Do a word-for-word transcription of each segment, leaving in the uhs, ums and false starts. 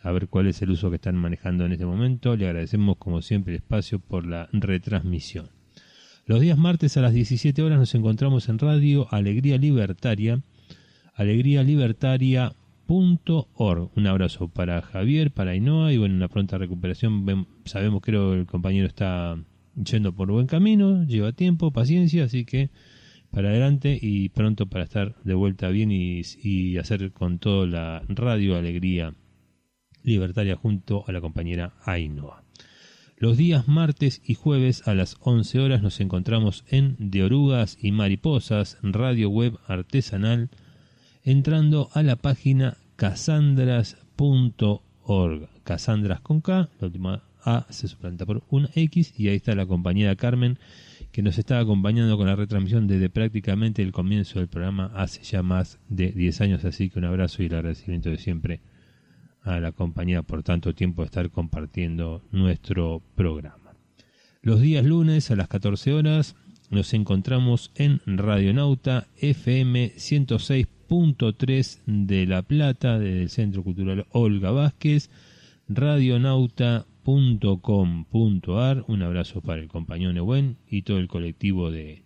a ver cuál es el uso que están manejando en este momento. Le agradecemos como siempre el espacio por la retransmisión. Los días martes a las diecisiete horas nos encontramos en Radio Alegría Libertaria, alegría libertaria punto org. Un abrazo para Javier, para Ainhoa y bueno, una pronta recuperación. Sabemos, creo que el compañero está yendo por buen camino, lleva tiempo, paciencia, así que para adelante y pronto para estar de vuelta bien y, y hacer con todo la Radio Alegría Libertaria junto a la compañera Ainhoa. Los días martes y jueves a las once horas nos encontramos en De Orugas y Mariposas, radio web artesanal, entrando a la página casandras punto org. Casandras con K, la última A se suplanta por una X y ahí está la compañera Carmen que nos está acompañando con la retransmisión desde prácticamente el comienzo del programa hace ya más de diez años, así que un abrazo y el agradecimiento de siempre a la compañía por tanto tiempo de estar compartiendo nuestro programa. Los días lunes a las catorce horas nos encontramos en Radionauta F M ciento seis punto tres de La Plata, del Centro Cultural Olga Vázquez, radionauta punto com punto ar. Un abrazo para el compañero Nebuen y todo el colectivo de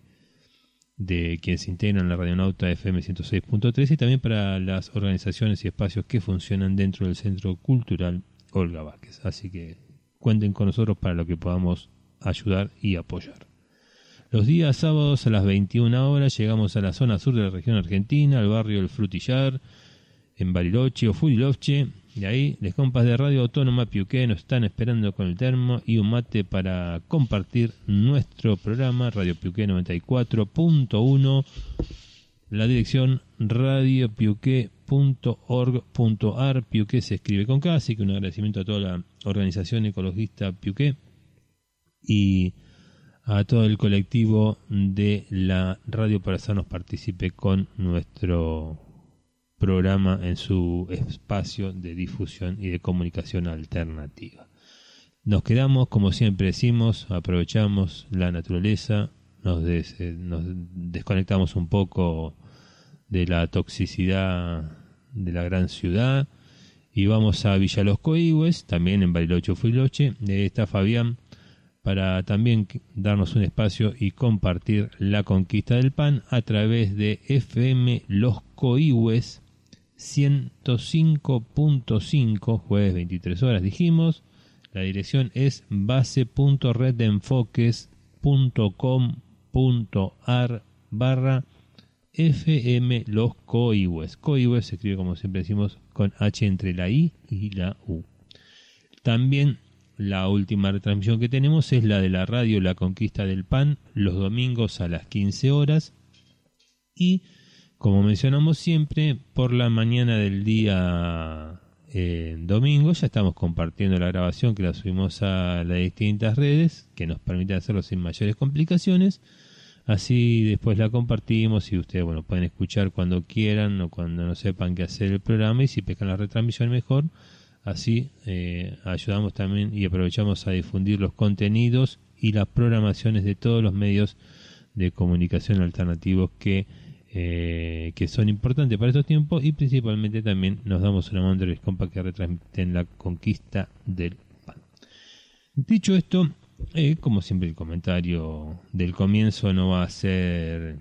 de quienes integran la Radionauta F M ciento seis punto tres y también para las organizaciones y espacios que funcionan dentro del Centro Cultural Olga Vázquez. Así que cuenten con nosotros para lo que podamos ayudar y apoyar. Los días sábados a las veintiuna horas llegamos a la zona sur de la región argentina, al barrio El Frutillar, en Bariloche o Furilovche. De ahí, les compas de Radio Autónoma Piuqué nos están esperando con el termo y un mate para compartir nuestro programa. Radio Piuqué noventa y cuatro punto uno, la dirección radio piuqué punto org punto ar. Piuqué se escribe con K, así que un agradecimiento a toda la organización ecologista Piuqué y a todo el colectivo de la radio para hacernos participe con nuestro programa en su espacio de difusión y de comunicación alternativa. Nos quedamos, como siempre decimos, aprovechamos la naturaleza, nos, des, nos desconectamos un poco de la toxicidad de la gran ciudad y vamos a Villa Los Coihues, también en Bariloche o Furiloche. Está Fabián para también darnos un espacio y compartir la conquista del pan a través de F M Los Coihues ciento cinco punto cinco, jueves veintitrés horas dijimos. La dirección es base punto red de enfoques punto com punto ar barra F M Los Coihues. Coihues se escribe, como siempre decimos, con H entre la I y la U. También la última retransmisión que tenemos es la de la radio La Conquista del Pan, los domingos a las quince horas. Y como mencionamos siempre, por la mañana del día eh, domingo ya estamos compartiendo la grabación que la subimos a las distintas redes que nos permiten hacerlo sin mayores complicaciones. Así después la compartimos y ustedes bueno pueden escuchar cuando quieran o cuando no sepan qué hacer el programa, y si pescan la retransmisión mejor. Así eh, ayudamos también y aprovechamos a difundir los contenidos y las programaciones de todos los medios de comunicación alternativos que Eh, que son importantes para estos tiempos, y principalmente también nos damos una mano de los compas que retransmiten la conquista del pan. Dicho esto, eh, como siempre el comentario del comienzo no va a ser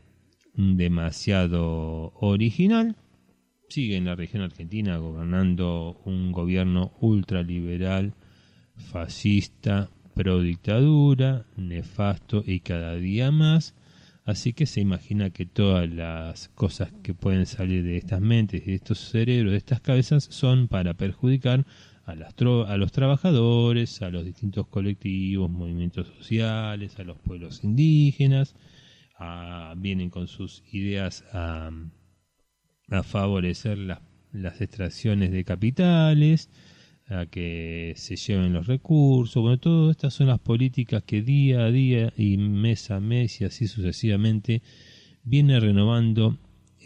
demasiado original. Sigue en la región argentina gobernando un gobierno ultraliberal, fascista, pro dictadura, nefasto y cada día más. Así que se imagina que todas las cosas que pueden salir de estas mentes y de estos cerebros, de estas cabezas, son para perjudicar a, las tro- a los trabajadores, a los distintos colectivos, movimientos sociales, a los pueblos indígenas. A, vienen con sus ideas a, a favorecer las, las extracciones de capitales, a que se lleven los recursos. Bueno, todas estas son las políticas que día a día y mes a mes y así sucesivamente viene renovando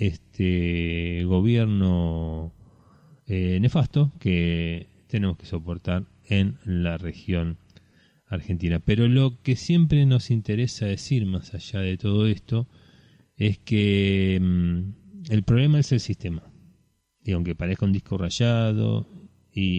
este gobierno eh, nefasto que tenemos que soportar en la región argentina. Pero lo que siempre nos interesa decir, más allá de todo esto, es que mmm, el problema es el sistema. Y aunque parezca un disco rayado